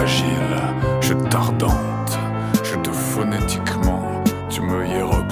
fragile, je t'ardente, je te phonétiquement, tu me hiéroglifes.